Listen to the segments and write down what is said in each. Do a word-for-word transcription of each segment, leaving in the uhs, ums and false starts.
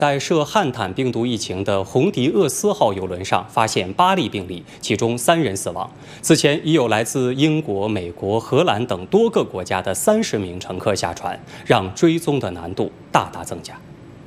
在涉汉坦病毒疫情的红迪厄斯号邮轮上发现八例病例，其中三人死亡。此前已有来自英国、美国、荷兰等多个国家的三十名乘客下船，让追踪的难度大大增加。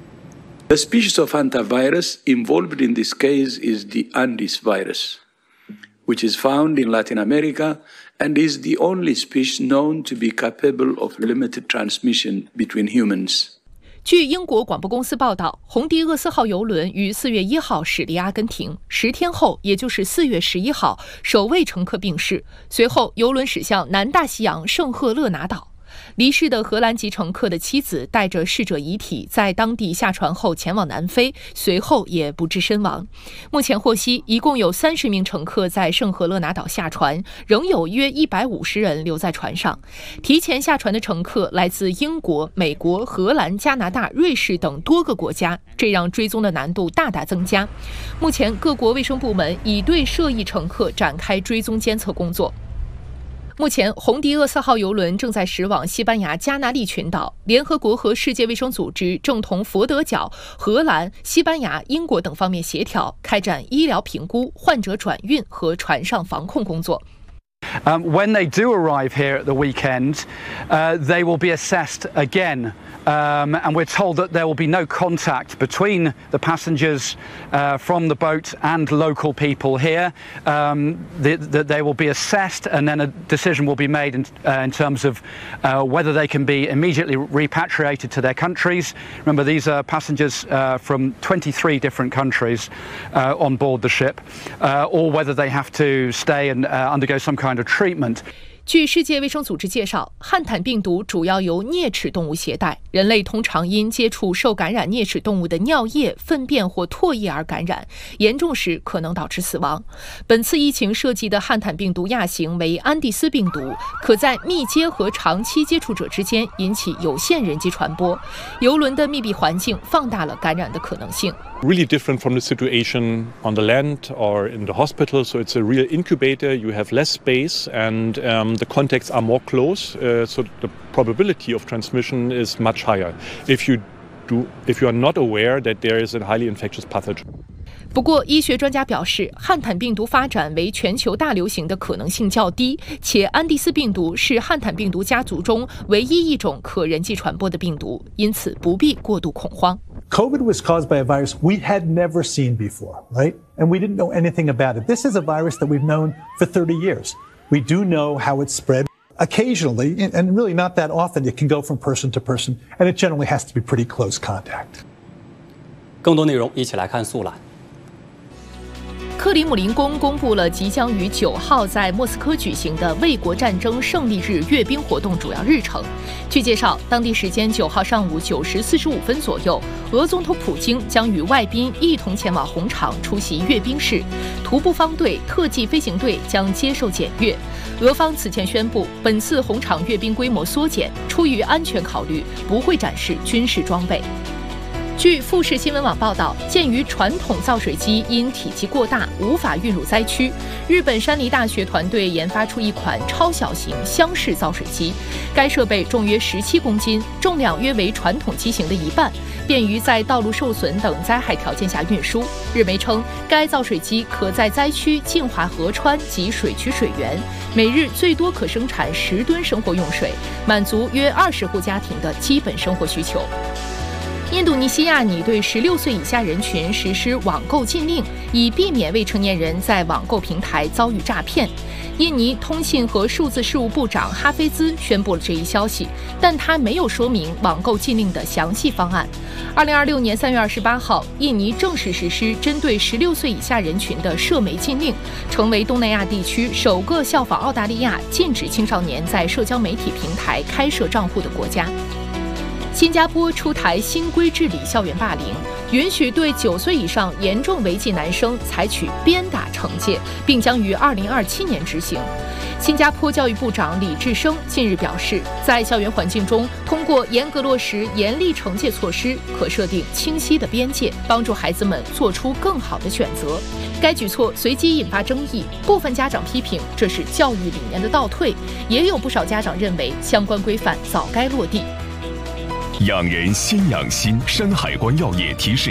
The species of hantavirus involved in this case is the Andes virus, which is found in Latin America and is the only species known to be capable of limited transmission between humans. 据英国广播公司报道，红迪厄斯号邮轮于四月一号驶离阿根廷，十天后，也就是四月十一号，首位乘客病逝。随后，邮轮驶向南大西洋圣赫勒拿岛。离世的荷兰籍乘客的妻子带着逝者遗体在当地下船后前往南非，随后也不治身亡。目前获悉，一共有三十名乘客在圣赫勒拿岛下船，仍有约一百五十人留在船上。提前下船的乘客来自英国、美国、荷兰、加拿大、瑞士等多个国家，这让追踪的难度大大增加。目前，各国卫生部门已对涉疫乘客展开追踪监测工作。目前，红迪厄斯号邮轮正在驶往西班牙加那利群岛。联合国和世界卫生组织正同佛得角、荷兰、西班牙、英国等方面协调，开展医疗评估、患者转运和船上防控工作。 Um, when they do arrive here at the weekend, uh, they will be assessed again. Um, and we're told that there will be no contact between the passengers uh, from the boat and local people here. Um, the, the, they will be assessed, and then a decision will be made in, uh, in terms of uh, whether they can be immediately repatriated to their countries. Remember, these are passengers uh, from twenty-three different countries uh, on board the ship, uh, or whether they have to stay and uh, undergo some kind of treatment. 据世界卫生组织介绍，汉坦病毒主要由啮齿动物携带，人类通常因接触受感染啮齿动物的尿液、粪便或唾液而感染，严重时可能导致死亡。本次疫情涉及的汉坦病毒亚型为安第斯病毒，可在密接和长期接触者之间引起有限人际传播。邮轮的密闭环境放大了感染的可能性。 Really different from the situation on the land or in the hospital. So it's a real incubator. You have less space and um, the contacts are more close. Uh, so the probability of transmission is much higher if you do, if you are not aware that there is a highly infectious pathogen. 不过，医学专家表示，汉坦病毒发展为全球大流行的可能性较低，且安第斯病毒是汉坦病毒家族中唯一一种可人际传播的病毒，因此不必过度恐慌。 COVID was caused by a virus we had never seen before, right? And we didn't know anything about it. This is a virus that we've known for thirty years. We do know how it's spread. Occasionally, and really not that often, it can go from person to person, and it generally has to be pretty close contact. 更多内容一起来看速览。 克里姆林宫公布了即将于九号在莫斯科举行的卫国战争胜利日阅兵活动主要日程。据介绍，当地时间九号上午九时四十五分左右，俄总统普京将与外宾一同前往红场出席阅兵式，徒步方队、特技飞行队将接受检阅。俄方此前宣布，本次红场阅兵规模缩减，出于安全考虑，不会展示军事装备。据富士新闻网报道，鉴于传统造水机因体积过大无法运入灾区，日本山梨大学团队研发出一款超小型箱式造水机。该设备重约十七公斤，重量约为传统机型的一半，便于在道路受损等灾害条件下运输。日媒称，该造水机可在灾区净化河川及水渠水源，每日最多可生产十吨生活用水，满足约二十户家庭的基本生活需求。印度尼西亚拟对十六岁以下人群实施网购禁令，以避免未成年人在网购平台遭遇诈骗。印尼通信和数字事务部长哈菲兹宣布了这一消息，但他没有说明网购禁令的详细方案。二零二六年三月二十八号，印尼正式实施针对十六岁以下人群的社媒禁令，成为东南亚地区首个效仿澳大利亚禁止青少年在社交媒体平台开设账户的国家。新加坡出台新规治理校园霸凌，允许对九岁以上严重违纪男生采取鞭打惩戒，并将于二零二七年执行。新加坡教育部长李志生近日表示，在校园环境中，通过严格落实严厉惩戒措施，可设定清晰的边界，帮助孩子们做出更好的选择。该举措随即引发争议，部分家长批评这是教育理念的倒退，也有不少家长认为相关规范早该落地。 养人先养心，山海关药业提示